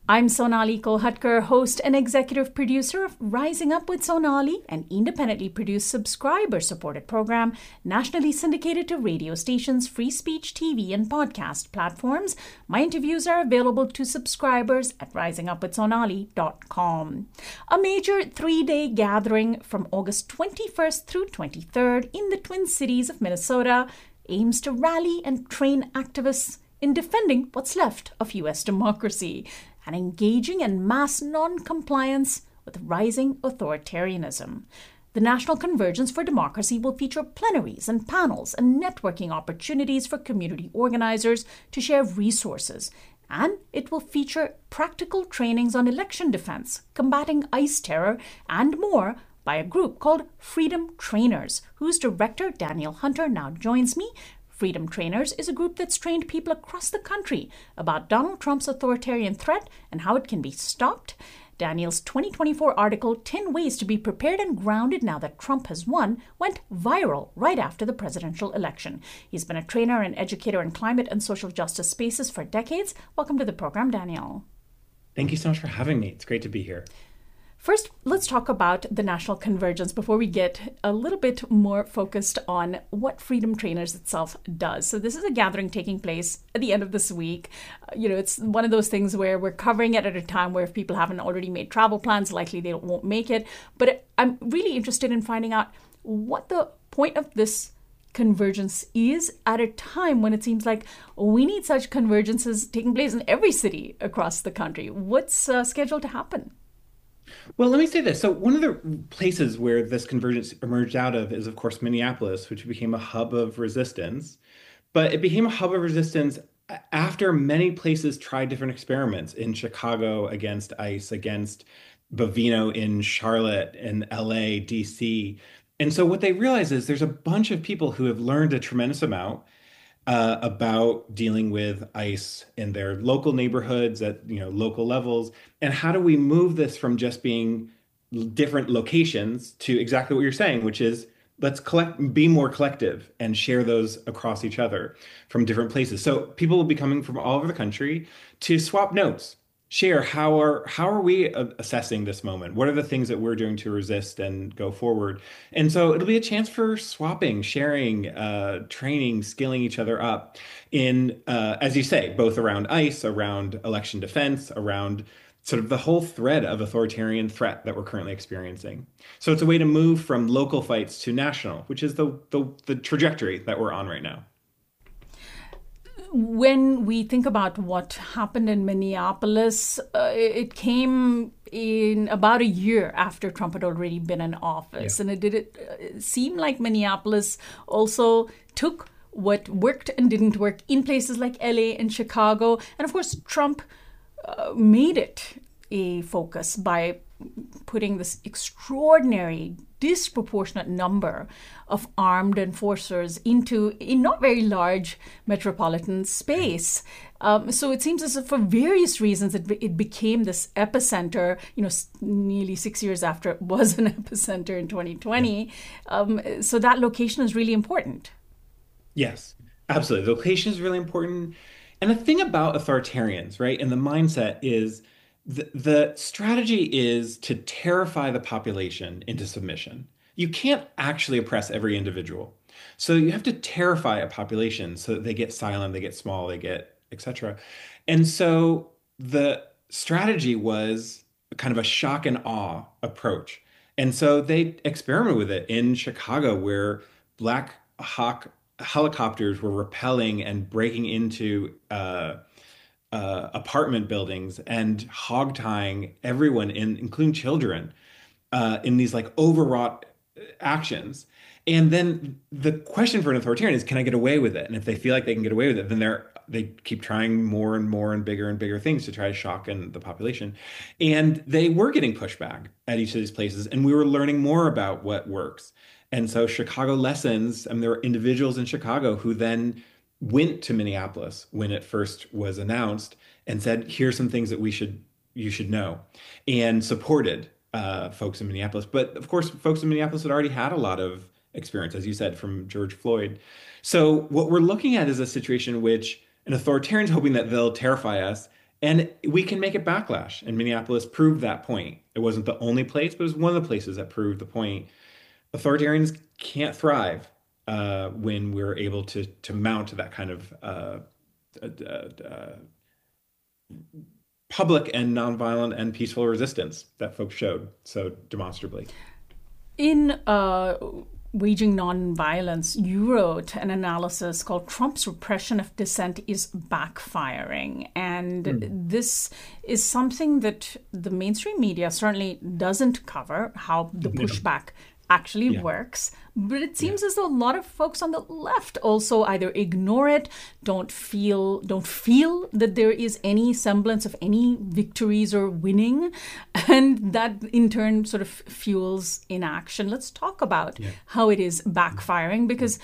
I'm Sonali Kolhatkar, host and executive producer of Rising Up with Sonali, an independently produced subscriber-supported program nationally syndicated to radio stations, free speech TV, and podcast platforms. My interviews are available to subscribers at risingupwithsonali.com. A major three-day gathering from August 21st through 23rd in the Twin Cities of Minnesota aims to rally and train activists in defending what's left of U.S. democracy and engaging in mass non-compliance with rising authoritarianism. The National Convergence for Democracy will feature plenaries and panels and networking opportunities for community organizers to share resources. And it will feature practical trainings on election defense, combating ICE terror, and more by a group called Freedom Trainers, whose director, Daniel Hunter, now joins me. Freedom Trainers is a group that's trained people across the country about Donald Trump's authoritarian threat and how it can be stopped. Daniel's 2024 article, 10 Ways to Be Prepared and Grounded Now That Trump Has Won, went viral right after the presidential election. He's been a trainer and educator in climate and social justice spaces for decades. Welcome to the program, Daniel. Thank you so much for having me. It's great to be here. First, let's talk about the National Convergence before we get a little bit more focused on what Freedom Trainers itself does. So this is a gathering taking place at the end of this week. It's one of those things where we're covering it at a time where if people haven't already made travel plans, likely they won't make it. But I'm really interested in finding out what the point of this convergence is at a time when it seems like we need such convergences taking place in every city across the country. What's scheduled to happen? Well, let me say this. So one of the places where this convergence emerged out of is, of course, Minneapolis, which became a hub of resistance. But it became a hub of resistance after many places tried different experiments in Chicago against ICE, against Bovino in Charlotte and LA, DC. And so what they realize is there's a bunch of people who have learned a tremendous amount about dealing with ICE in their local neighborhoods at local levels, and how do we move this from just being different locations to exactly what you're saying, which is let's be more collective and share those across each other from different places. So people will be coming from all over the country to swap notes, share how are we assessing this moment? What are the things that we're doing to resist and go forward? And so it'll be a chance for swapping, sharing, training, skilling each other up in, as you say, both around ICE, around election defense, around sort of the whole thread of authoritarian threat that we're currently experiencing. So it's a way to move from local fights to national, which is the trajectory that we're on right now. When we think about what happened in Minneapolis, it came in about a year after Trump had already been in office. Yeah. And it seemed like Minneapolis also took what worked and didn't work in places like LA and Chicago. And of course, Trump made it a focus by putting this extraordinary, disproportionate number of armed enforcers into a not very large metropolitan space. So it seems as if for various reasons it became this epicenter, nearly 6 years after it was an epicenter in 2020. So that location is really important. Yes, absolutely. The location is really important. And the thing about authoritarians, right, and the mindset is the strategy is to terrify the population into submission. You can't actually oppress every individual. So you have to terrify a population so that they get silent, they get small, they get et cetera. And so the strategy was kind of a shock and awe approach. And so they experimented with it in Chicago, where Black Hawk helicopters were rappelling and breaking into apartment buildings and hog tying everyone, including children, in these like overwrought actions. And then the question for an authoritarian is, can I get away with it? And if they feel like they can get away with it, then they keep trying more and more and bigger things to try to shock the population. And they were getting pushback at each of these places, and we were learning more about what works. And so Chicago lessons, there were individuals in Chicago who then went to Minneapolis when it first was announced and said, here's some things that you should know, and supported folks in Minneapolis. But of course, folks in Minneapolis had already had a lot of experience, as you said, from George Floyd. So what we're looking at is a situation in which an authoritarian is hoping that they'll terrify us, And we can make it backlash. And Minneapolis proved that point. It wasn't the only place, but it was one of the places that proved the point. Authoritarians can't thrive when we're able to mount that kind of uh, uh, public and nonviolent and peaceful resistance that folks showed so demonstrably. In Waging Nonviolence, you wrote an analysis called Trump's Repression of Dissent is Backfiring. And this is something that the mainstream media certainly doesn't cover, how the pushback actually Yeah. works. But it Yeah. seems as though a lot of folks on the left also either ignore it, don't feel that there is any semblance of any victories or winning, and that in turn sort of fuels inaction. Let's talk about how it is backfiring, because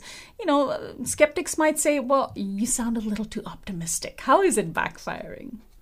skeptics might say, well, you sound a little too optimistic. How is it backfiring?